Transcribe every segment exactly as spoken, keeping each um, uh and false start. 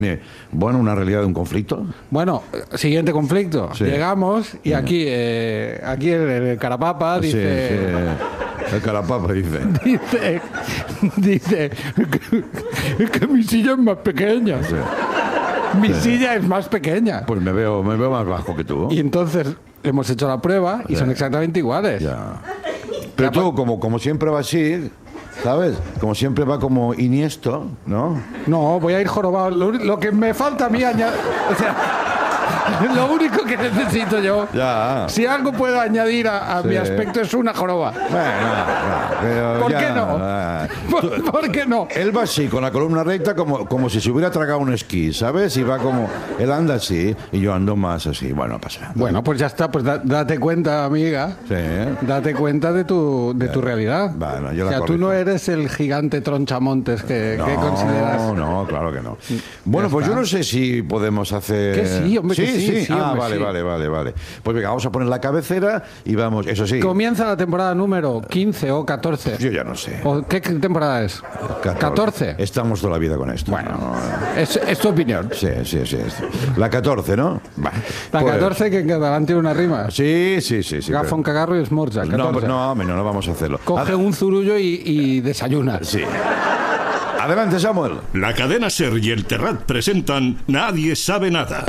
Bueno, una realidad de un conflicto. Bueno, siguiente conflicto. Sí. Llegamos y Sí. aquí, eh, aquí el, el carapapa dice... Sí, sí. El carapapa dice. Dice, dice que, que mi silla es más pequeña. Sí. Mi Sí. silla es más pequeña. Pues me veo, me veo más bajo que tú. Y entonces hemos hecho la prueba y Sí. son exactamente iguales. Ya. Pero tú, como, como siempre va así, ¿sabes? Como siempre va como Iniesto, ¿no? No, voy a ir jorobado. Lo, lo que me falta a mí añadir... O sea, lo único que necesito yo... Ya. Si algo puedo añadir a, a Sí. mi aspecto es una joroba. Bueno, no, pero ¿Por ya, qué no? ah. ¿Por, por qué no? Él va así, con la columna recta, como, como si se hubiera tragado un esquí, ¿sabes? Y va como... Él anda así y yo ando más así. Bueno, pasa nada. Bueno, pues ya está. Pues da- date cuenta, amiga. Sí, ¿eh? Date cuenta de tu, de tu realidad. Bueno, yo o la sea, tú corrijo. no eres el gigante tronchamontes que, que consideras. No, no, claro que no. Bueno, pues está. yo no sé si podemos hacer... Que sí, hombre, que sí, sí, ah, hombre, vale, sí. vale, vale, vale. Pues venga, vamos a poner la cabecera y vamos, eso sí. Comienza la temporada número quince o catorce. Yo ya no sé. ¿O qué temporada es? catorce. Estamos toda la vida con esto. Bueno, No, es, es tu opinión. sí, sí, sí. La catorce, ¿no? Va. La Pues- catorce que que adelante tiene una rima. Sí, sí, sí. sí Gafón, cagarro y esmorza. pero- No, catorce. no, hombre, no, no vamos a hacerlo. Coge Ad- un zurullo y, y desayuna. Sí. Adelante, Samuel. La cadena SER y el Terrat presentan Nadie sabe nada.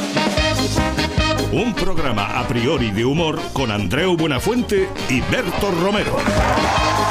Un programa a priori de humor con Andreu Buenafuente y Berto Romero.